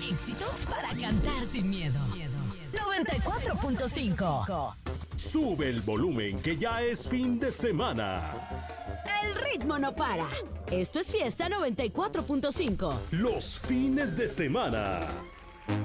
Éxitos para cantar sin miedo. 94.5. Sube el volumen que ya es fin de semana. El ritmo no para. Esto es Fiesta 94.5. Los fines de semana.